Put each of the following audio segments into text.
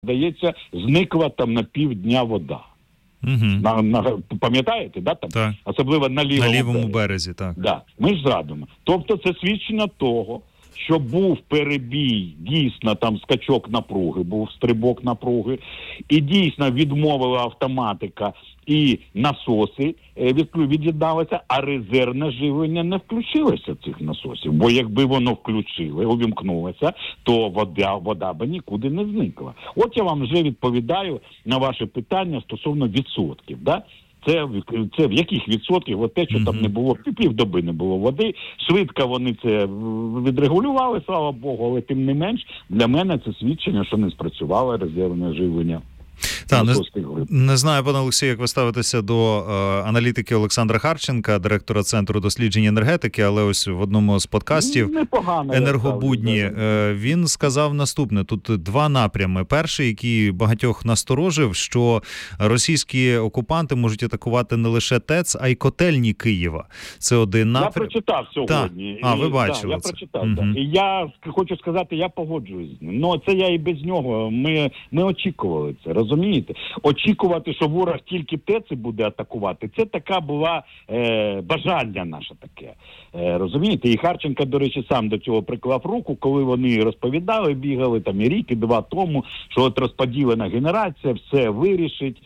здається, зникла там на півдня вода. Пам'ятаєте, да, там? Так. Особливо на лівому березі. Так. Да. Ми ж зрадимо. Тобто це свідчення того, що був перебій, дійсно там скачок напруги, був стрибок напруги, і дійсно відмовила автоматика і насоси від'єдналися, а резервне живлення не включилося цих насосів. Бо якби воно увімкнулося, то вода би нікуди не зникла. От я вам вже відповідаю на ваше питання стосовно відсотків, да? Це в яких відсотків? От те, що там не було, півдоби не було води. Швидко вони це відрегулювали, слава Богу, але тим не менш, для мене це свідчення, що не спрацювало резервне живлення. Не знаю, пане Олексію, як ви ставитеся до аналітики Олександра Харченка, директора Центру досліджень енергетики, але ось в одному з подкастів «Енергобудні» він сказав наступне. Тут два напрями. Перший, який багатьох насторожив, що російські окупанти можуть атакувати не лише ТЕЦ, а й котельні Києва. Це один напрям. Я прочитав сьогодні. Ви бачили я прочитав. І я хочу сказати, я погоджуюсь з ним. Ну, це я і без нього. Ми очікували це, розумієте? Очікувати, що ворог тільки ТЕЦи буде атакувати, це така була бажання наше таке. Розумієте? І Харченко, до речі, сам до цього приклав руку, коли вони розповідали, бігали там і рік, і два тому, що от розподілена генерація все вирішить,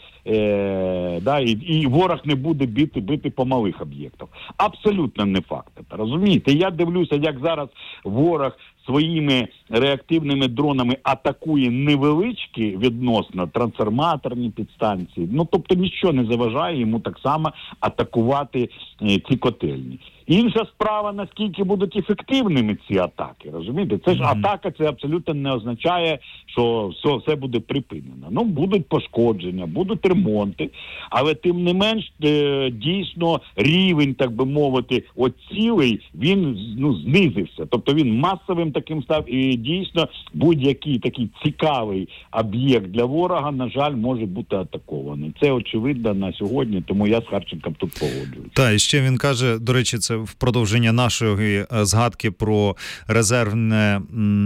і ворог не буде бити по малих об'єктах. Абсолютно не факт. Розумієте? Я дивлюся, як зараз ворог своїми реактивними дронами атакує невеличкі відносно трансформаторні підстанції. Ну, тобто нічого не заважає йому так само атакувати ці котельні. Інша справа, наскільки будуть ефективними ці атаки, розумієте? Це ж атака, це абсолютно не означає, що все буде припинено. Ну, будуть пошкодження, будуть ремонти, але тим не менш, дійсно, рівень, так би мовити, цілий, він знизився. Тобто він масовим таким став, і дійсно будь-який такий цікавий об'єкт для ворога, на жаль, може бути атакований. Це очевидно на сьогодні, тому я з Харченком тут погоджуюсь. Так, і ще він каже, до речі, це в продовження нашої згадки про резервне,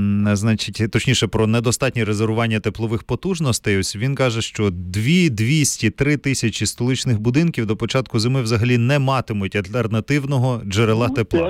точніше, про недостатнє резервування теплових потужностей. Ось він каже, що 200-3 тисячі столичних будинків до початку зими взагалі не матимуть альтернативного джерела тепла.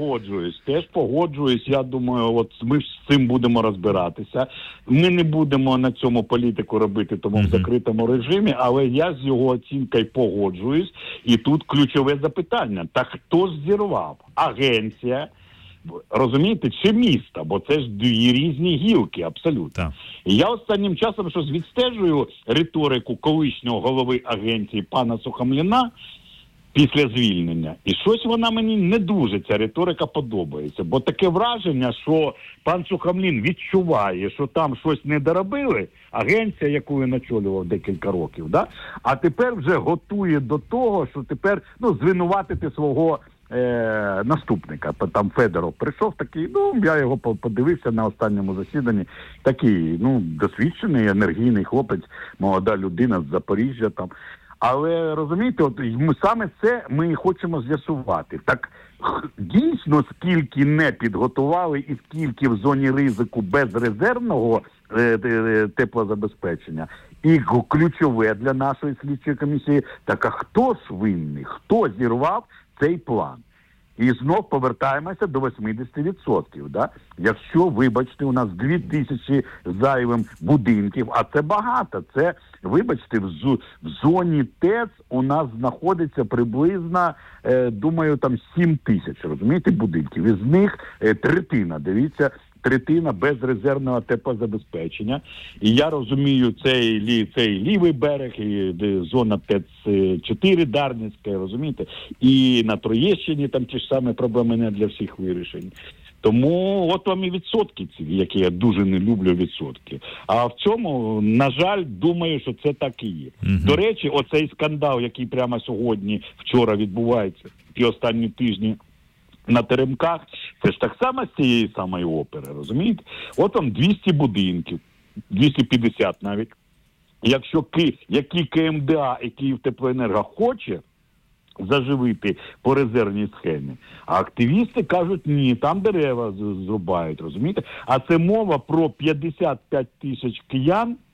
Теж погоджуюсь. Я думаю, от ми з цим будемо розбиратися. Ми не будемо на цьому політику робити, тому в закритому режимі, але я з його оцінкою погоджуюсь. І тут ключове запитання. Та хто ж зірвав? Агенція, розумієте, чи місто? Бо це ж дві різні гілки, абсолютно. Так. І я останнім часом щось відстежую риторику колишнього голови агенції пана Сухомліна після звільнення. І щось вона мені не дуже, ця риторика, подобається. Бо таке враження, що пан Сухомлін відчуває, що там щось не доробили, агенція, яку він очолював декілька років, да? А тепер вже готує до того, що тепер звинуватити свого наступника. Там Федоров прийшов такий, я його подивився на останньому засіданні, такий, досвідчений, енергійний хлопець, молода людина з Запоріжжя там. Але, розумієте, саме це ми і хочемо з'ясувати. Так, дійсно, скільки не підготували і скільки в зоні ризику без резервного теплозабезпечення. І ключове для нашої слідчої комісії, так а хто ж винний? Хто зірвав цей план? І знов повертаємося до 80%. Да? Якщо, вибачте, у нас 2000 зайвим будинків, а це багато, це, вибачте, в зоні ТЕЦ у нас знаходиться приблизно, думаю, там 7 тисяч, розумієте, будинків. Із них третина, дивіться, третина без резервного теплозабезпечення. І я розумію, цей лівий берег, і зона ТЕЦ-4 Дарницька, розумієте? І на Троєщині там ті ж самі проблеми не для всіх вирішень. Тому от вам і відсотки ці, які я дуже не люблю відсотки. А в цьому, на жаль, думаю, що це так і є. До речі, оцей скандал, який прямо сьогодні, вчора відбувається, ті останні тижні, на Теремках, це ж так само з цієї самої опери, розумієте? От там 200 будинків, 250 навіть. Якщо які КМДА і Київтеплоенерго хоче заживити по резервній схемі, а активісти кажуть, ні, там дерева зрубають, розумієте? А це мова про 55 тисяч киян,